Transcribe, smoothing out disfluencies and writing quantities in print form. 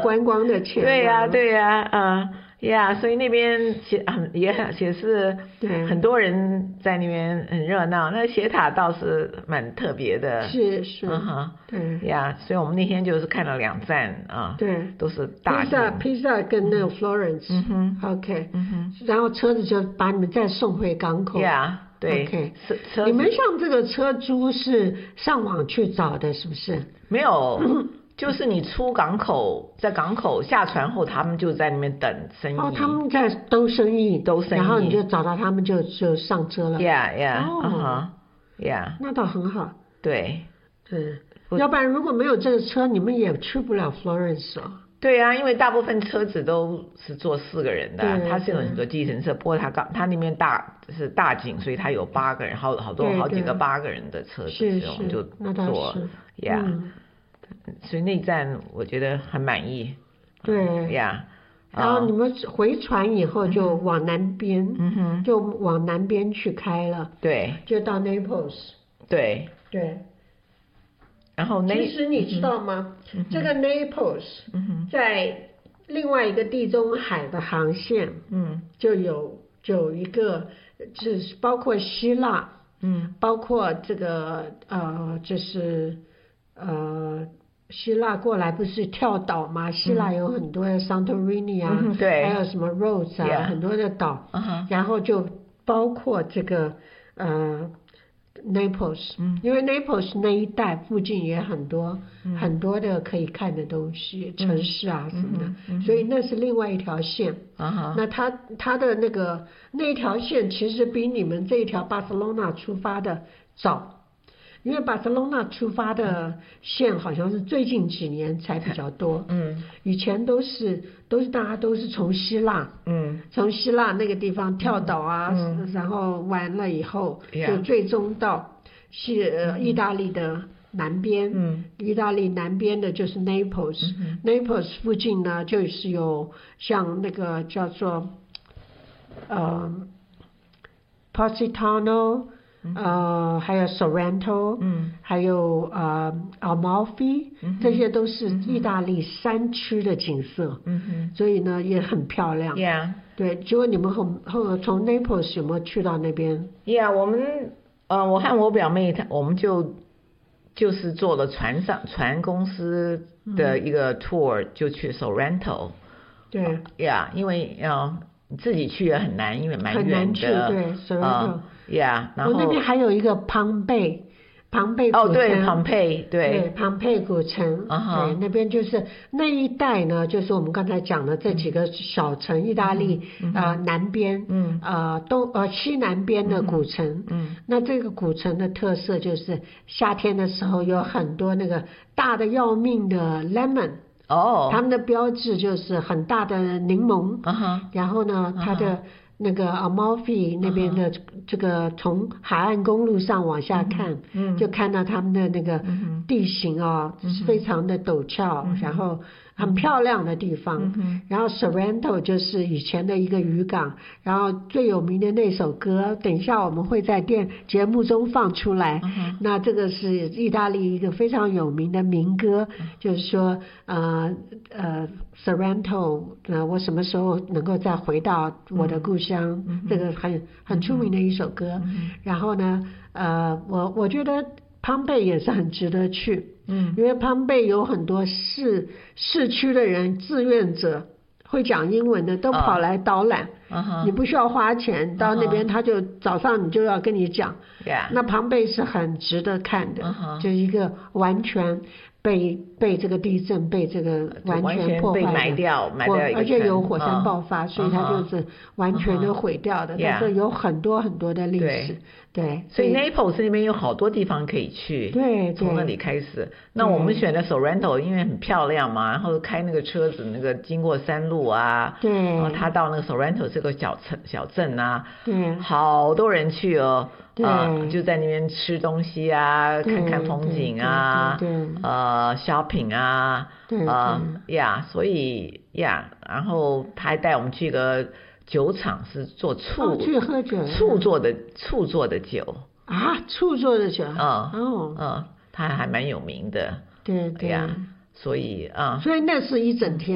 观光的钱。 对呀，对呀，所以那边也是很多人在那边很热闹。那斜塔倒是蛮特别的， 是， 对呀，所以我们那天就是看了2站啊， 对， 都是大景， 披萨跟那个 Florence，OK，然后车子就把你们再送回港口。 对 ，OK， 你们像这个车租是上网去找的，是不是？ 没有。就是你出港口，在港口下船后，他们就在那边等生意。 他们在兜生意， 然后你就找到他们就上车了。那倒很好。 对， 要不然如果没有这个车，你们也去不了 Florence 哦。 对啊，因为大部分车子都是坐4个人的，它是有很多计程车，不过它那边是大景，所以它有8个人，好几个8个人的车子，所以我们就坐所以那站我觉得很满意。 对呀，然后你们回船以后就往南边，就往南边去开了。 对， 就到 Naples。 对。然后其实你知道吗？这个 Naples 在另外一个地中海的航线，就有一个，就是包括希腊，包括这个就是希腊过来不是跳岛吗？希腊有很多的 Santorini 啊， 对， 还有什么 Rhodes 啊，很多的岛，然后就包括这个Naples，因为 Naples 那一带附近也很多很多的可以看的东西，城市啊什么的，所以那是另外一条线。那它的那一条线其实比你们这一条巴塞隆纳出发的早。因为巴塞隆纳出发的线好像是最近几年才比较多，以前都是大家都是从希腊，从希腊那个地方跳岛啊，然后完了以后就最终到意大利的南边，意大利南边的就是 Naples，Naples 附近呢就是有像那个叫做Positano。还有 Sorrento，还有Amalfi，这些都是意大利山区的景色，所以呢也很漂亮。对，结果你们后从 Naples 有没有去到那边？ 我和我表妹我们就是坐了船公司的一个 tour，就去 Sorrento。 对， 因为你自己去也很难，因为蛮远的。 很难去，对 Sorrento。 然后那边还有一个庞贝古城。 对，庞贝古城。对，那边就是那一带呢，就是我们刚才讲的这几个小城，意大利南边，西南边的古城。那这个古城的特色就是夏天的时候有很多那个大的要命的 lemon。他们的标志就是很大的柠檬。然后呢，它的那个 Amalfi 那边的这个从海岸公路上往下看，就看到他们的那个地形是非常的陡峭，然后很漂亮的地方。然后 Sorrento 就是以前的一个渔港，然后最有名的那首歌，等一下我们会在节目中放出来。那这个是意大利一个非常有名的民歌，就是说Sorrento，我什么时候能够再回到我的故乡，这个很出名的一首歌。然后呢我觉得庞贝也是很值得去，因为庞贝有很多市区的人，志愿者会讲英文的都跑来导览，你不需要花钱，到那边他就早上你就要跟你讲。那庞贝是很值得看的，就是一个完全被这个地震被这个完全破坏的， 埋掉而且有火山爆发，所以它就是完全的毁掉的。但是有很多很多的历史。对， 所以 Naples 那边有好多地方可以去。 对， 从那里开始。那我们选的 Sorrento 因为很漂亮嘛，然后开那个车子那个经过山路啊， 对， 然后他到那个 Sorrento 这个小镇啊， 对， 好多人去就在那边吃东西啊，看看风景啊，shopping 啊，所以然后他还带我们去一个酒厂，是做去喝酒， 醋做的酒啊，醋做的酒， 它还蛮有名的。 对， 所以所以那是一整天。